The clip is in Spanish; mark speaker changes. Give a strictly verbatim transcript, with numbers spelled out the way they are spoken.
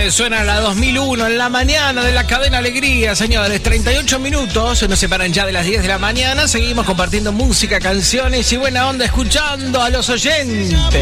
Speaker 1: que suena a la dos mil uno en la mañana de la cadena Alegría, señores. treinta y ocho minutos, nos separan ya de las diez de la mañana. Seguimos compartiendo música, canciones y buena onda, escuchando a los oyentes.